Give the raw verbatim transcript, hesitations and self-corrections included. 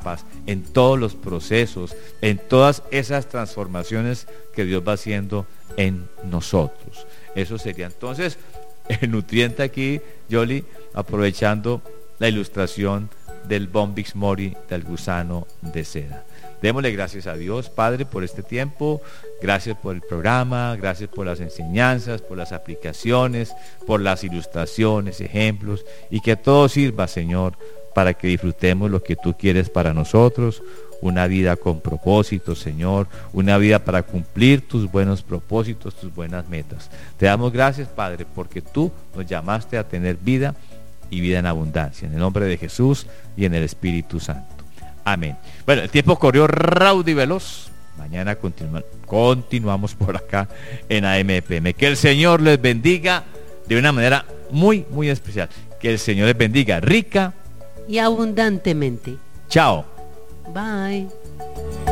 etapas, en todos los procesos, en todas esas transformaciones que Dios va haciendo en nosotros. Eso sería entonces el nutriente aquí, Yoli, aprovechando la ilustración del Bombix Mori, del gusano de seda. Démosle gracias a Dios, Padre, por este tiempo. Gracias por el programa, gracias por las enseñanzas, por las aplicaciones, por las ilustraciones, ejemplos, y que todo sirva, Señor, para que disfrutemos lo que tú quieres para nosotros, una vida con propósito, Señor, una vida para cumplir tus buenos propósitos, tus buenas metas. Te damos gracias, Padre, porque tú nos llamaste a tener vida y vida en abundancia, en el nombre de Jesús y en el Espíritu Santo. Amén. Bueno, el tiempo corrió raudo y veloz. Mañana continu- continuamos por acá en A M P M. Que el Señor les bendiga de una manera muy, muy especial. Que el Señor les bendiga rica y abundantemente. Chao. Bye.